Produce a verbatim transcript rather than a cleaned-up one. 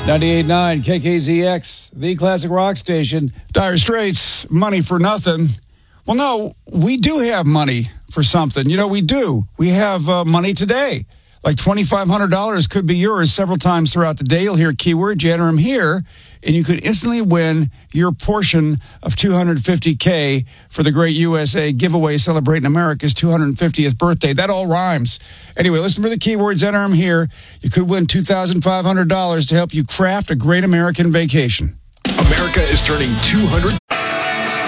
ninety-eight point nine K K Z X, the classic rock station. Dire Straits, money for nothing. Well, no, we do have money for something. You know, we do. We have uh, money today. Like twenty-five hundred dollars could be yours several times throughout the day. You'll hear keyword, you enter them here, and you could instantly win your portion of two hundred fifty K for the Great U S A giveaway celebrating America's two hundred fiftieth birthday. That all rhymes. Anyway, listen for the keywords, enter them here. You could win two thousand five hundred dollars to help you craft a great American vacation. America is turning two hundred...